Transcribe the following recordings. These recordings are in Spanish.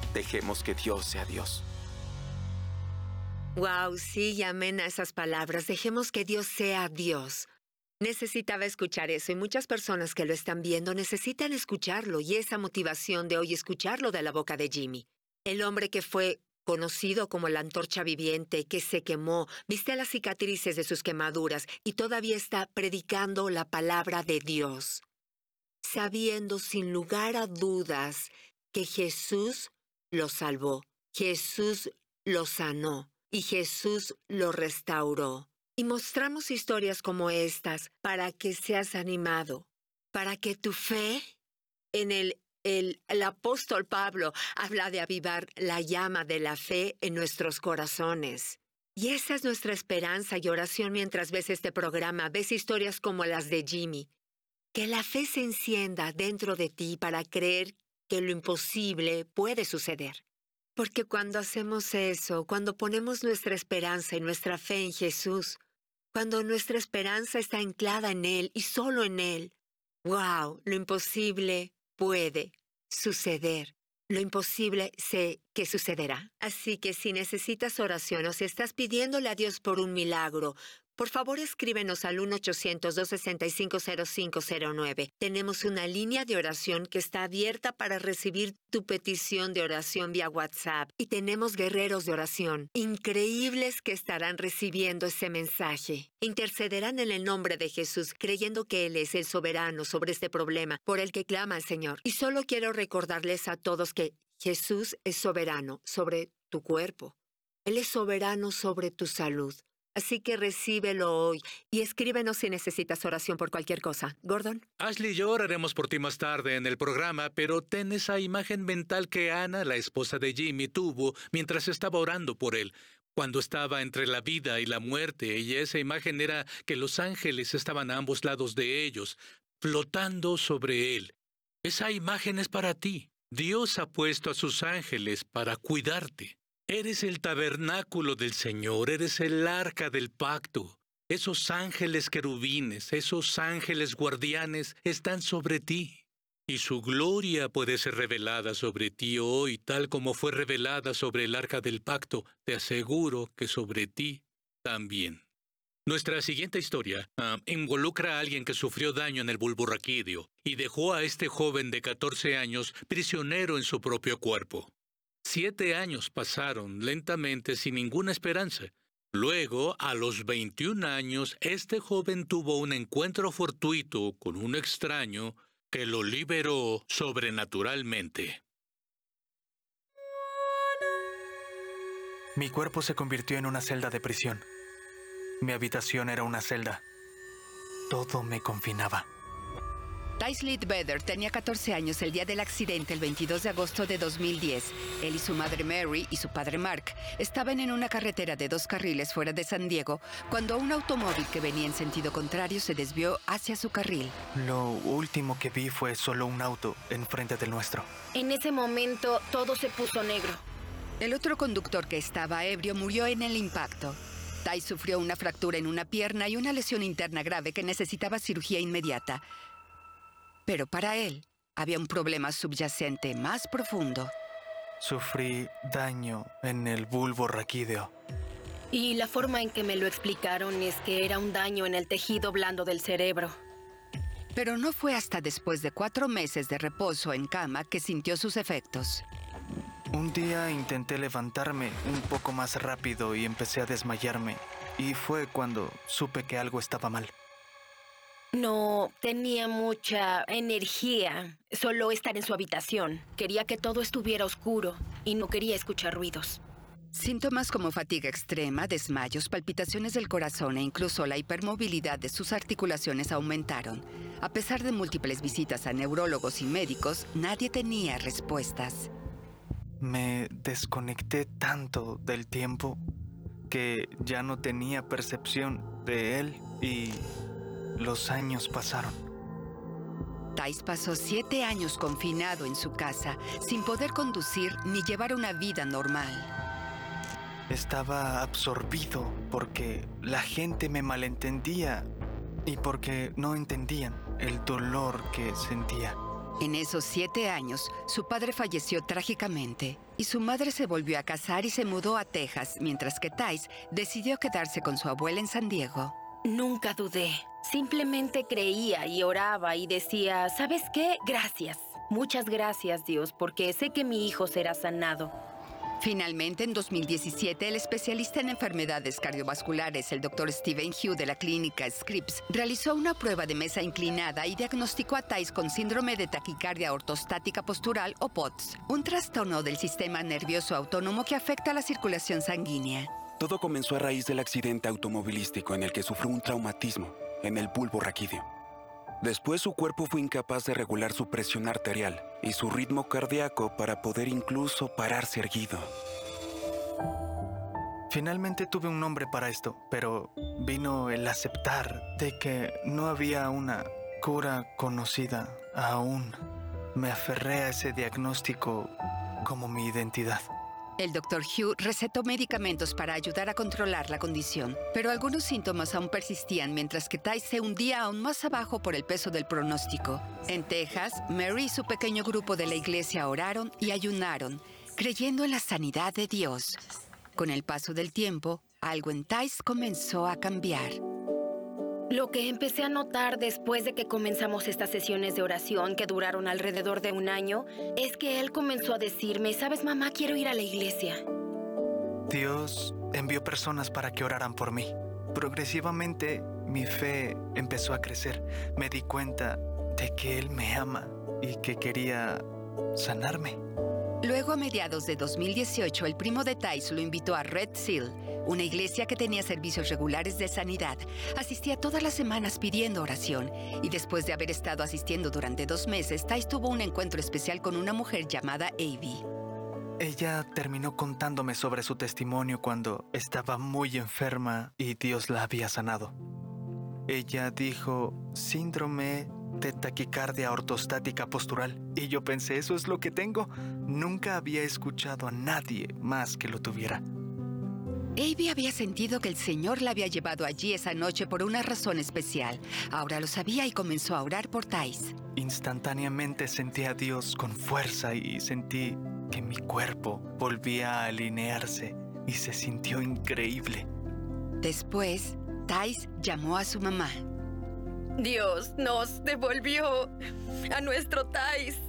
Dejemos que Dios sea Dios. Wow, sí, y amén a esas palabras. Dejemos que Dios sea Dios. Necesitaba escuchar eso y muchas personas que lo están viendo necesitan escucharlo y esa motivación de hoy escucharlo de la boca de Jimmy. El hombre que fue conocido como la antorcha viviente, que se quemó, viste las cicatrices de sus quemaduras y todavía está predicando la palabra de Dios, sabiendo sin lugar a dudas que Jesús lo salvó, Jesús lo sanó y Jesús lo restauró. Y mostramos historias como estas para que seas animado, para que tu fe en el apóstol Pablo habla de avivar la llama de la fe en nuestros corazones. Y esa es nuestra esperanza y oración mientras ves este programa, ves historias como las de Jimmy. Que la fe se encienda dentro de ti para creer que lo imposible puede suceder. Porque cuando hacemos eso, cuando ponemos nuestra esperanza y nuestra fe en Jesús, cuando nuestra esperanza está anclada en Él y solo en Él, ¡wow! Lo imposible puede suceder. Lo imposible sé que sucederá. Así que si necesitas oración o si estás pidiéndole a Dios por un milagro, por favor escríbenos al 1-800-265-0509. Tenemos una línea de oración que está abierta para recibir tu petición de oración vía WhatsApp. Y tenemos guerreros de oración increíbles que estarán recibiendo ese mensaje. Intercederán en el nombre de Jesús, creyendo que Él es el soberano sobre este problema por el que clama al Señor. Y solo quiero recordarles a todos que Jesús es soberano sobre tu cuerpo. Él es soberano sobre tu salud. Así que recíbelo hoy y escríbenos si necesitas oración por cualquier cosa. ¿Gordon? Ashley y yo oraremos por ti más tarde en el programa, pero ten esa imagen mental que Ana, la esposa de Jimmy, tuvo mientras estaba orando por él, cuando estaba entre la vida y la muerte, y esa imagen era que los ángeles estaban a ambos lados de ellos, flotando sobre él. Esa imagen es para ti. Dios ha puesto a sus ángeles para cuidarte. Eres el tabernáculo del Señor, eres el arca del pacto. Esos ángeles querubines, esos ángeles guardianes están sobre ti. Y su gloria puede ser revelada sobre ti hoy, tal como fue revelada sobre el arca del pacto. Te aseguro que sobre ti también. Nuestra siguiente historia involucra a alguien que sufrió daño en el bulbo raquídeo y dejó a este joven de 14 años prisionero en su propio cuerpo. 7 años pasaron lentamente sin ninguna esperanza. Luego, a los 21 años, este joven tuvo un encuentro fortuito con un extraño que lo liberó sobrenaturalmente. Mi cuerpo se convirtió en una celda de prisión. Mi habitación era una celda. Todo me confinaba. Tice Leadbetter tenía 14 años el día del accidente, el 22 de agosto de 2010. Él y su madre Mary y su padre Mark estaban en una carretera de 2 carriles fuera de San Diego cuando un automóvil que venía en sentido contrario se desvió hacia su carril. Lo último que vi fue solo un auto enfrente del nuestro. En ese momento, todo se puso negro. El otro conductor, que estaba ebrio, murió en el impacto. Tice sufrió una fractura en una pierna y una lesión interna grave que necesitaba cirugía inmediata. Pero para él, había un problema subyacente más profundo. Sufrí daño en el bulbo raquídeo. Y la forma en que me lo explicaron es que era un daño en el tejido blando del cerebro. Pero no fue hasta después de 4 meses de reposo en cama que sintió sus efectos. Un día intenté levantarme un poco más rápido y empecé a desmayarme. Y fue cuando supe que algo estaba mal. No tenía mucha energía, solo estar en su habitación. Quería que todo estuviera oscuro y no quería escuchar ruidos. Síntomas como fatiga extrema, desmayos, palpitaciones del corazón e incluso la hipermovilidad de sus articulaciones aumentaron. A pesar de múltiples visitas a neurólogos y médicos, nadie tenía respuestas. Me desconecté tanto del tiempo que ya no tenía percepción de él y los años pasaron. Tice pasó 7 años confinado en su casa, sin poder conducir ni llevar una vida normal. Estaba absorbido porque la gente me malentendía y porque no entendían el dolor que sentía. En esos 7 años, su padre falleció trágicamente y su madre se volvió a casar y se mudó a Texas, mientras que Tice decidió quedarse con su abuela en San Diego. Nunca dudé. Simplemente creía y oraba y decía, ¿sabes qué? Gracias. Muchas gracias, Dios, porque sé que mi hijo será sanado. Finalmente, en 2017, el especialista en enfermedades cardiovasculares, el Dr. Stephen Hugh de la clínica Scripps, realizó una prueba de mesa inclinada y diagnosticó a Tice con síndrome de taquicardia ortostática postural o POTS, un trastorno del sistema nervioso autónomo que afecta a la circulación sanguínea. Todo comenzó a raíz del accidente automovilístico en el que sufrió un traumatismo en el bulbo raquídeo. Después su cuerpo fue incapaz de regular su presión arterial y su ritmo cardíaco para poder incluso pararse erguido. Finalmente tuve un nombre para esto, pero vino el aceptar de que no había una cura conocida aún. Me aferré a ese diagnóstico como mi identidad. El Dr. Hugh recetó medicamentos para ayudar a controlar la condición, pero algunos síntomas aún persistían mientras que Tice se hundía aún más abajo por el peso del pronóstico. En Texas, Mary y su pequeño grupo de la iglesia oraron y ayunaron, creyendo en la sanidad de Dios. Con el paso del tiempo, algo en Tice comenzó a cambiar. Lo que empecé a notar después de que comenzamos estas sesiones de oración que duraron alrededor de 1 año, es que él comenzó a decirme, ¿sabes, mamá? Quiero ir a la iglesia. Dios envió personas para que oraran por mí. Progresivamente, mi fe empezó a crecer. Me di cuenta de que Él me ama y que quería sanarme. Luego, a mediados de 2018, el primo de Tice lo invitó a Red Seal, una iglesia que tenía servicios regulares de sanidad. Asistía todas las semanas pidiendo oración, y después de haber estado asistiendo durante 2 meses, Tice tuvo un encuentro especial con una mujer llamada Abby. Ella terminó contándome sobre su testimonio cuando estaba muy enferma y Dios la había sanado. Ella dijo, síndrome de taquicardia ortostática postural. Y yo pensé, eso es lo que tengo. Nunca había escuchado a nadie más que lo tuviera. Abby había sentido que el Señor la había llevado allí esa noche por una razón especial. Ahora lo sabía y comenzó a orar por Tice. Instantáneamente sentí a Dios con fuerza y sentí que mi cuerpo volvía a alinearse y se sintió increíble. Después, Tice llamó a su mamá. Dios nos devolvió a nuestro Tice.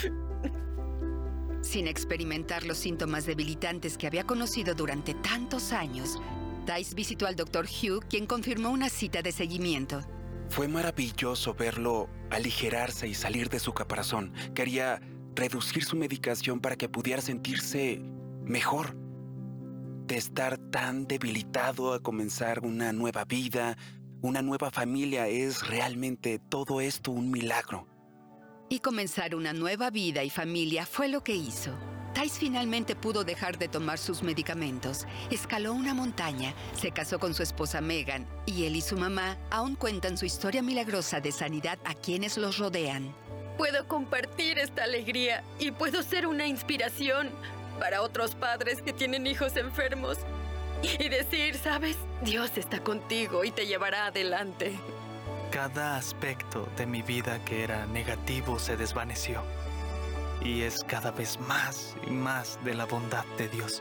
Sin experimentar los síntomas debilitantes que había conocido durante tantos años, Tice visitó al Dr. Hugh, quien confirmó una cita de seguimiento. Fue maravilloso verlo aligerarse y salir de su caparazón. Quería reducir su medicación para que pudiera sentirse mejor. De estar tan debilitado a comenzar una nueva vida, una nueva familia, es realmente todo esto un milagro. Y comenzar una nueva vida y familia fue lo que hizo. Tice finalmente pudo dejar de tomar sus medicamentos, escaló una montaña, se casó con su esposa Megan, y él y su mamá aún cuentan su historia milagrosa de sanidad a quienes los rodean. Puedo compartir esta alegría y puedo ser una inspiración para otros padres que tienen hijos enfermos y decir, ¿sabes? Dios está contigo y te llevará adelante. Cada aspecto de mi vida que era negativo se desvaneció. Y es cada vez más y más de la bondad de Dios.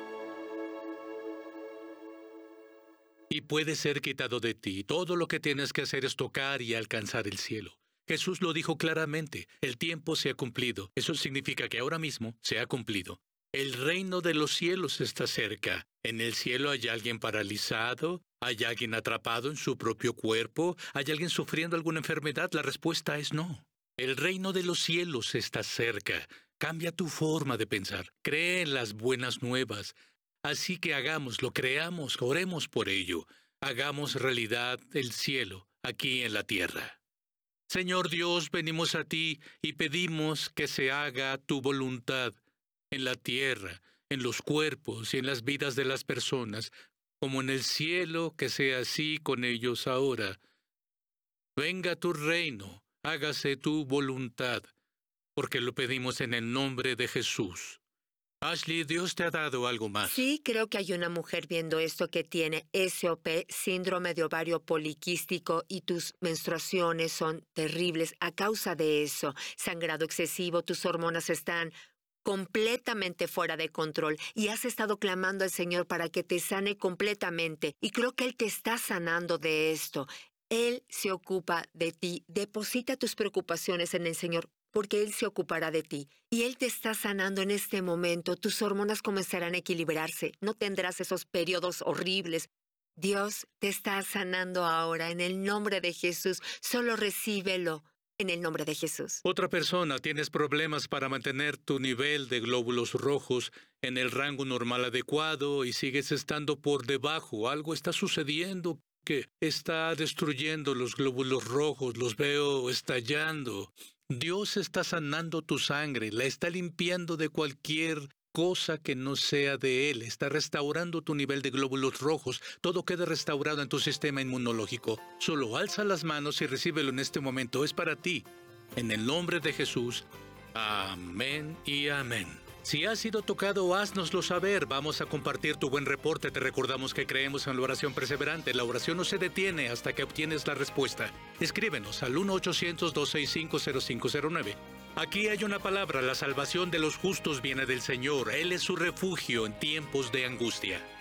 Y puede ser quitado de ti. Todo lo que tienes que hacer es tocar y alcanzar el cielo. Jesús lo dijo claramente. El tiempo se ha cumplido. Eso significa que ahora mismo se ha cumplido. El reino de los cielos está cerca. En el cielo hay alguien paralizado, hay alguien atrapado en su propio cuerpo, hay alguien sufriendo alguna enfermedad. La respuesta es no. El reino de los cielos está cerca. Cambia tu forma de pensar. Cree en las buenas nuevas. Así que hagámoslo, creamos, oremos por ello. Hagamos realidad el cielo aquí en la tierra. Señor Dios, venimos a ti y pedimos que se haga tu voluntad en la tierra, en los cuerpos y en las vidas de las personas, como en el cielo, que sea así con ellos ahora. Venga tu reino, hágase tu voluntad, porque lo pedimos en el nombre de Jesús. Ashley, Dios te ha dado algo más. Sí, creo que hay una mujer viendo esto que tiene SOP, síndrome de ovario poliquístico, y tus menstruaciones son terribles a causa de eso. Sangrado excesivo, tus hormonas están completamente fuera de control y has estado clamando al Señor para que te sane completamente. Y creo que Él te está sanando de esto. Él se ocupa de ti. Deposita tus preocupaciones en el Señor, porque Él se ocupará de ti. Y Él te está sanando en este momento. Tus hormonas comenzarán a equilibrarse. No tendrás esos periodos horribles. Dios te está sanando ahora en el nombre de Jesús. Solo recíbelo en el nombre de Jesús. Otra persona, tienes problemas para mantener tu nivel de glóbulos rojos en el rango normal adecuado y sigues estando por debajo. Algo está sucediendo que está destruyendo los glóbulos rojos. Los veo estallando. Dios está sanando tu sangre, la está limpiando de cualquier cosa que no sea de Él. Está restaurando tu nivel de glóbulos rojos. Todo queda restaurado en tu sistema inmunológico. Solo alza las manos y recíbelo en este momento. Es para ti. En el nombre de Jesús. Amén y amén. Si has sido tocado, háznoslo saber. Vamos a compartir tu buen reporte. Te recordamos que creemos en la oración perseverante. La oración no se detiene hasta que obtienes la respuesta. Escríbenos al 1-800-265-0509. Aquí hay una palabra: la salvación de los justos viene del Señor. Él es su refugio en tiempos de angustia.